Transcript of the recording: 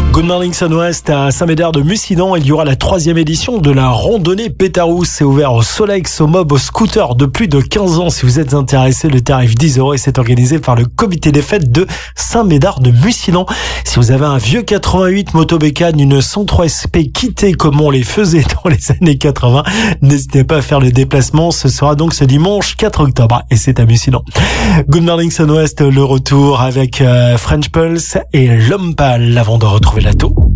Good Morning Sun-Ouest à Saint-Médard de Mussidan. Il y aura la 3e édition de la randonnée Pétarousse. C'est ouvert au Solex, au mob, au scooter de plus de 15 ans. Si vous êtes intéressé, le tarif 10 € et c'est organisé par le comité des fêtes de Saint-Médard de Mussidan. Si vous avez un vieux 88 motobécane, une 103 SP quittée comme on les faisait dans les années 80, n'hésitez pas à faire le déplacement. Ce sera donc ce dimanche 4 octobre et c'est à Mussidan. Good Morning Sun-Ouest, le retour avec French Pulse et L'Homme Pâle avant de retrouver la taux.